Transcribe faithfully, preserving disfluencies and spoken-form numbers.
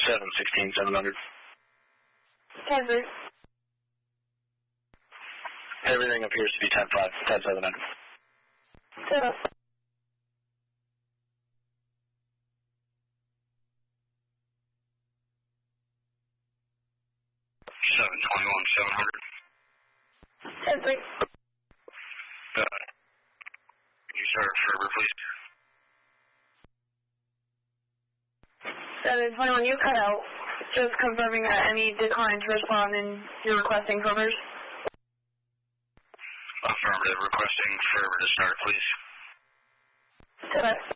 seven sixteen seven hundred. ten three. Everything appears to be ten five, ten seven hundred. seven. seven twenty-one, seven hundred. ten three. Uh, can you start Ferber, please? seven twenty-one, you cut out. Just confirming that any decline to respond and you're requesting Ferbers. Affirmative, requesting Ferber to start, please. seven.